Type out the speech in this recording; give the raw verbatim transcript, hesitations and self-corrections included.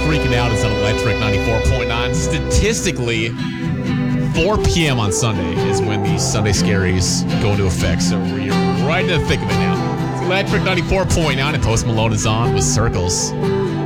freaking out. It's on Electric ninety-four point nine. Statistically, four p.m. on Sunday is when the Sunday Scaries go into effect. So we're right in the thick of it now. It's Electric ninety-four point nine, and Post Malone is on with Circles.